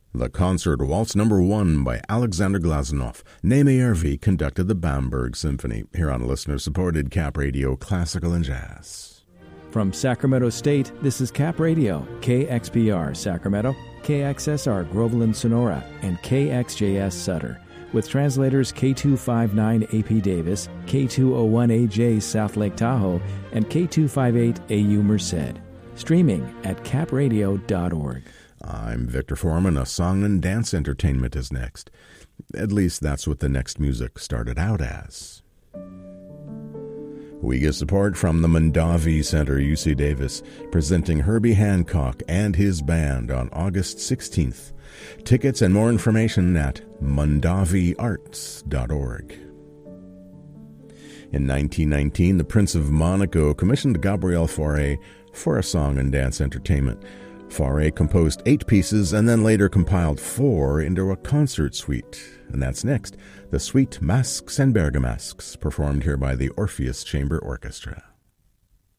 The concert Waltz No. 1 by Alexander Glazunov. Neme conducted the Bamberg Symphony, here on listener-supported Cap Radio Classical and Jazz. From Sacramento State, this is Cap Radio, KXPR Sacramento, KXSR Groveland Sonora, and KXJS Sutter, with translators K259AP Davis, K201AJ South Lake Tahoe, and K258AU Merced. Streaming at capradio.org. I'm Victor Foreman. A song and dance entertainment is next. At least that's what the next music started out as. We get support from the Mondavi Center, UC Davis, presenting Herbie Hancock and his band on August 16th. Tickets and more information at mondaviarts.org. In 1919, the Prince of Monaco commissioned Gabriel Fauré for a song and dance entertainment. Fauré composed 8 pieces and then later compiled 4 into a concert suite. And that's next, the suite Masques and Bergamasques, performed here by the Orpheus Chamber Orchestra.